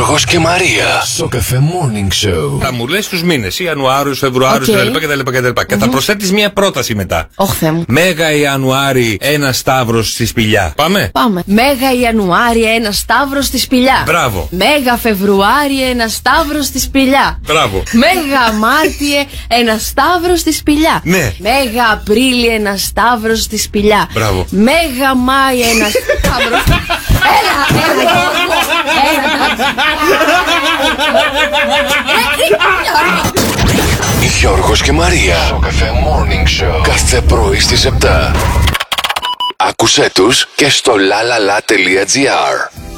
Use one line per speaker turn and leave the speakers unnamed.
Γιώργος και Μαρία. Στο Cafe Morning Show.
Θα μου λες τους μήνες, Ιανουάριος, Φεβρουάριος κτλ. Και θα προσθέτεις μια πρόταση μετά.
Όχι, Θεέ μου.
Μέγα Ιανουάρη, ένα σταύρος στη σπηλιά. Πάμε.
Μέγα Ιανουάρη, ένα σταύρος στη σπηλιά.
Μπράβο.
Μέγα Φεβρουάρι, ένα σταύρος στη σπηλιά.
Μπράβο.
Μέγα Μάρτιε, ένα σταύρος στη σπηλιά.
Ναι.
Μέγα Απρίλη, ένα σταύρος στη σπηλιά.
Μπράβο.
Μέγα Μάη, ένα σταύρος. Έλα,
Γιώργος και Μαρία. Στο Cafe Morning Show. Κάθε πρωί στις 7. Άκουσέ τους και στο lalala.gr.